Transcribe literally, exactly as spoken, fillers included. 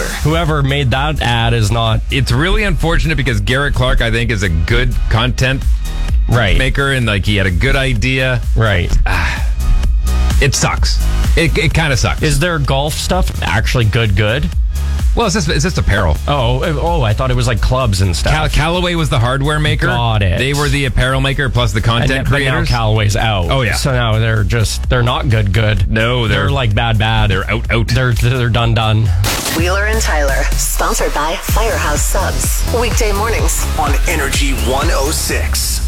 Whoever made that ad is not... It's really unfortunate because Garrett Clark, I think, is a good content right. maker, and like he had a good idea. Right. It sucks. It, it kind of sucks. Is their golf stuff actually good, good? Well, it's just, it's just apparel. Oh, oh, I thought it was like clubs and stuff. Cal- Callaway was the hardware maker. Got it. They were the apparel maker plus the content and, creators. But now Callaway's out. Oh, yeah. So now they're just, they're not good, good. No, they're, they're like bad, bad. They're out, out. They're, they're done, done. Wheeler and Tyler, sponsored by Firehouse Subs. Weekday mornings on Energy one oh six.